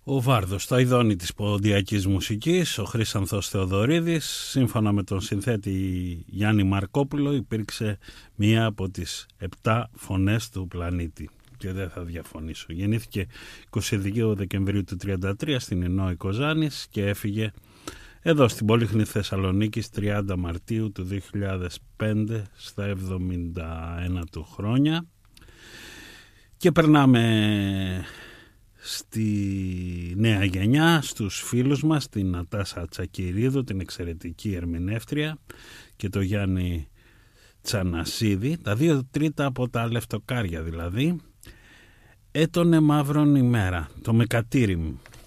Ο Βάρδος, το αηδόνι της ποντιακής μουσικής, ο Χρύσανθος Θεοδωρίδης, σύμφωνα με τον συνθέτη Γιάννη Μαρκόπουλο, υπήρξε μία από τις 7 φωνές του πλανήτη. Και δεν θα διαφωνήσω. Γεννήθηκε 22 Δεκεμβρίου του 1933 στην Ινώη Κοζάνης και έφυγε εδώ στην Πολύχνη Θεσσαλονίκης 30 Μαρτίου του 2005 στα 71 του χρόνια. Και περνάμε στη νέα γενιά, στους φίλους μας, την Νατάσα Τσακυρίδου, την εξαιρετική ερμηνεύτρια, και το Γιάννη Τσανασίδη, τα 2/3 από τα Λευτοκάρια δηλαδή. Έτονε μαύρον ημέρα, το Μεκατήρι μου.